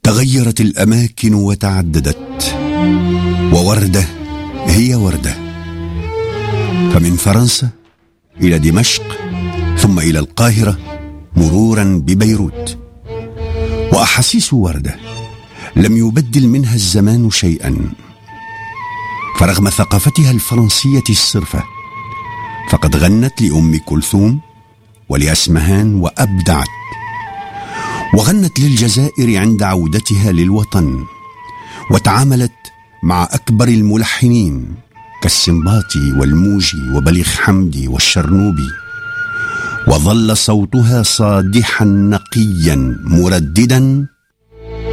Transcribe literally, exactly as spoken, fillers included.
تغيرت الأماكن وتعددت، ووردة هي وردة، فمن فرنسا إلى دمشق ثم إلى القاهرة مرورا ببيروت. وأحاسيس وردة لم يبدل منها الزمان شيئا، فرغم ثقافتها الفرنسية الصرفة فقد غنت لأم كلثوم ولأسمهان وأبدعت، وغنت للجزائر عند عودتها للوطن، وتعاملت مع أكبر الملحنين كالسنباطي والموجي وبليغ حمدي والشرنوبي، وظل صوتها صادحا نقيا مرددا